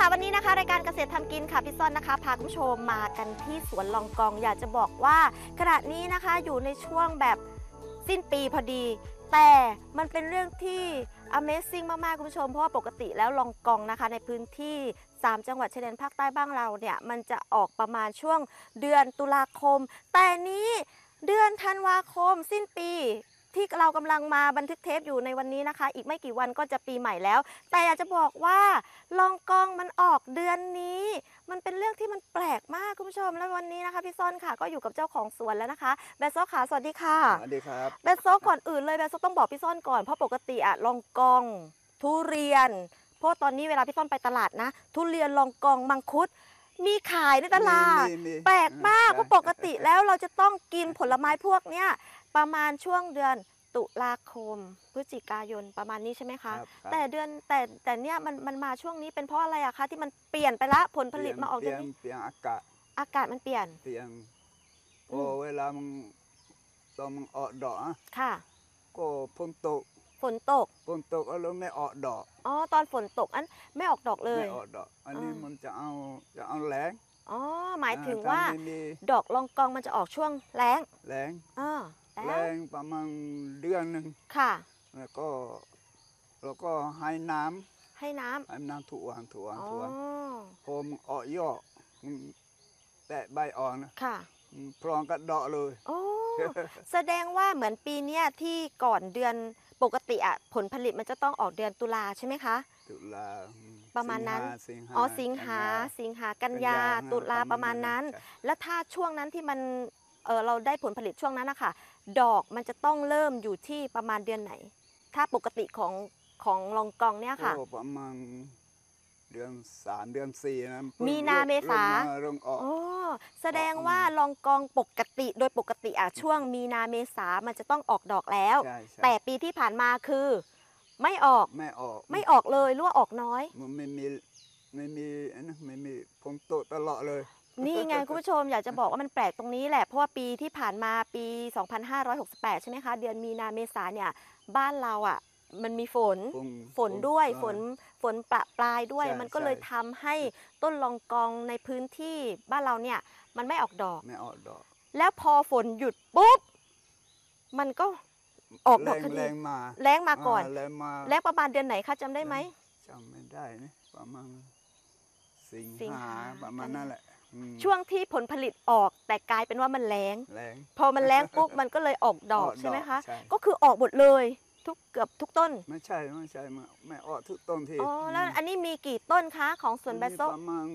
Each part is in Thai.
วันนี้นะคะรายการเกษตรทำกินค่ะพี่ซ่อนนะคะพาคุณผู้ชมมากันที่สวนลองกองอยากจะบอกว่าขณะนี้นะคะอยู่ในช่วงแบบสิ้นปีพอดีแต่มันเป็นเรื่องที่ Amazing มากๆคุณผู้ชมเพราะว่าปกติแล้วลองกองนะคะในพื้นที่3จังหวัดชายแดนภาคใต้บ้างเราเนี่ยมันจะออกประมาณช่วงเดือนตุลาคมแต่นี้เดือนธันวาคมสิ้นปีที่เรากำลังมาบันทึกเทปอยู่ในวันนี้นะคะอีกไม่กี่วันก็จะปีใหม่แล้วแต่อยากจะบอกว่าลองกองมันออกเดือนนี้มันเป็นเรื่องที่มันแปลกมากคุณผู้ชมแล้ววันนี้นะคะพี่ส้นค่ะก็อยู่กับเจ้าของสวนแล้วนะคะแบโซค่ะสวัสดีค่ะสวัสดีครับแบโซก่อนอื่นเลยแบโซต้องบอกพี่ส้นก่อนเพราะปกติอะลองกองทุเรียนเพราะตอนนี้เวลาพี่ส้นไปตลาดนะทุเรียนลองกองมังคุดมีขายในตลาดแปลกมากเพราะปกติแล้วเราจะต้องกินผลไม้พวกเนี้ยประมาณช่วงเดือนตุลาคมพฤศจิกายนประมาณนี้ใช่ไหมคะแต่เดือนแต่เนี้ยมันมาช่วงนี้เป็นเพราะอะไรอะคะที่มันเปลี่ยนไปละผลผลิตมาออกเดือนนี้เปลี่ยนอากาศมันเปลี่ยนพอเวลามันตอนมันออกดอกค่ะก็ฝนตกแล้วไม่ออกดอกอ๋อตอนฝนตกอันไม่ออกดอกเลยไม่ออกดอกอันนี้มันจะเอาแรงอ๋อหมายถึงว่าดอกลองกองมันจะออกช่วงแล้งแรงประมาณเดือนหนึ่งค่ะแล้วก็ให้น้ำทุกวันพอมันออกยอดแตะใบอ่อนนะค่ะพร้อมกับดอกเลยโอ้แสดงว่าเหมือนปีนี้ที่ก่อนเดือนปกติอะผลผลิตมันจะต้องออกเดือนตุลาใช่ไหมคะตุลาประมาณนั้นอ๋อสิงหากันยาตุลาประมาณนั้นแล้วถ้าช่วงนั้นที่มันเราได้ผลผลิตช่วงนั้นนะคะดอกมันจะต้องเริ่มอยู่ที่ประมาณเดือนไหนถ้าปกติของลองกองเนี่ยค่ะประมาณเดือน3เดือน4นะมีนาเมษาโอ้แสดงว่าลองกองปกติโดยปกติช่วงมีนาเมษามันจะต้องออกดอกแล้วแต่ปีที่ผ่านมาคือไม่ออกเลยหรือว่าออกน้อยมันไม่มีผลตกตลอดเลยนี่ไงคุณผู้ชมอยากจะบอกว่ามันแปลกตรงนี้แหละเพราะว่าปีที่ผ่านมาปี2568ใช่ไหมคะเดือนมีนาเมษาเนี่ยบ้านเราอ่ะมันมีฝนด้วยฝนประปรายด้วยมันก็เลยทำให้ต้นลองกองในพื้นที่บ้านเราเนี่ยมันไม่ออกดอกแล้วพอฝนหยุดปุ๊บมันก็ออกดอกทันทีแรงมาก่อนแรงประมาณเดือนไหนคะจำได้ไหมจำไม่ได้นะประมาณสิงหาประมาณนั่นแหละช่วงที่ผลผลิตออกแต่กลายเป็นว่ามันแรงพอมันแรงปุ๊บมันก็เลยออกดอกใช่ไหมคะก็คือออกหมดเลยเกือบทุกต้นไม่ใช่ไม่ออกทุกต้นทีอ๋อแล้วอันนี้มีกี่ต้นคะของสวนแบโซประมาณ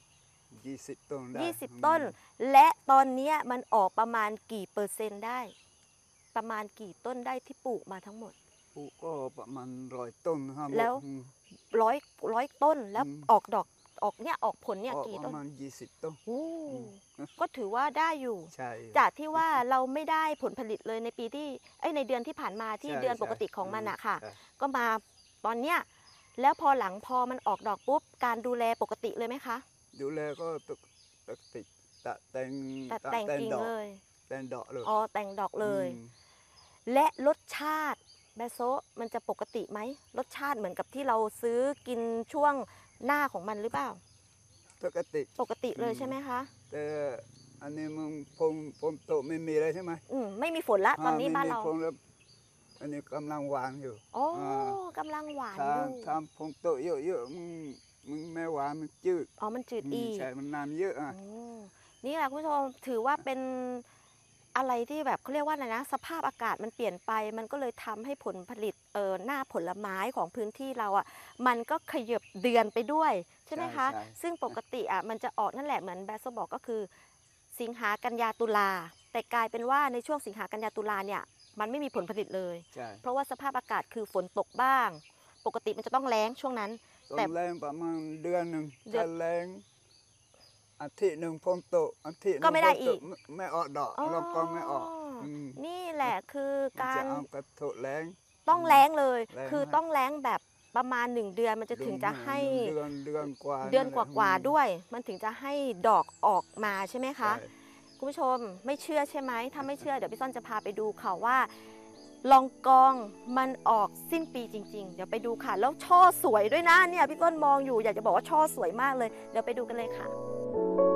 20 ต้นได้ 20 ต้นและตอนนี้มันออกประมาณกี่เปอร์เซ็นต์ได้ประมาณกี่ต้นได้ที่ปลูกมาทั้งหมดปลูกก็ประมาณ100 ต้นครับแล้วร้อยต้นแล้วออกดอกออกผลเนี่ยกี่ต้นประมาณ20 ต้นก็ถือว่าได้อยู่จากที่ว่าเราไม่ได้ผลผลิตเลยในปีที่ในเดือนที่ผ่านมาที่เดือนปกติของมันอะค่ะก็มาตอนเนี้ยแล้วพอมันออกดอกปุ๊บการดูแลปกติเลยไหมคะดูแลก็ปกติแต่งกิ่งเลยแต่งดอกเลยอ๋อแต่งดอกเลยและรสชาติแบโซมันจะปกติไหมรสชาติเหมือนกับที่เราซื้อกินช่วงหน้าของมันหรือเปล่าปกติเลยใช่ไหมคะแต่อันนี้มึงฝนตกไม่มีเลยใช่ไหมไม่มีฝนละตอนนี้บ้านเราอันนี้กำลังหวานอยู่โอ้กำลังหวานอยู่ถ้าฝนตกเยอะๆมึงไม่หวานมันจืดมันจืดอีกใช่มันน้ำเยอะนี่แหละคุณผู้ชมถือว่าเป็นอะไรที่แบบเขาเรียกว่าอะไรนะสภาพอากาศมันเปลี่ยนไปมันก็เลยทำให้ผลผลิตหน้าผลไม้ของพื้นที่เราอ่ะมันก็ขยับเดือนไปด้วยใช่ไหมคะซึ่งปกติอ่ะมันจะออกนั่นแหละเหมือนแบสบอกก็คือสิงหากันยาตุลาแต่กลายเป็นว่าในช่วงสิงหากันยาตุลาเนี่ยมันไม่มีผลผลิตเลยเพราะว่าสภาพอากาศคือฝนตกบ้างปกติมันจะต้องแล้งช่วงนั้นแต่แรงประมาณเดือนหนึ่งจะแรงอาทิตย์หนึ่งฝนตกอาทิตย์ก็ไม่ได้อีกไม่ออกดอกเราก็ไม่ออกนี่แหละคือการกระทบแรงต้องแรงเลยคือต้องแรงแบบประมาณ1 เดือนมันจะถึงจะให้เดือนกว่าด้วยมันถึงจะให้ดอกออกมาใช่ไหมคะคุณผู้ชมไม่เชื่อใช่ไหมถ้าไม่เชื่อเดี๋ยวพี่ซ่อนจะพาไปดูค่ะว่าลองกองมันออกสิ้นปีจริงๆเดี๋ยวไปดูค่ะแล้วช่อสวยด้วยนะเนี่ยพี่ต้นมองอยู่อยากจะบอกว่าช่อสวยมากเลยเดี๋ยวไปดูกันเลยค่ะ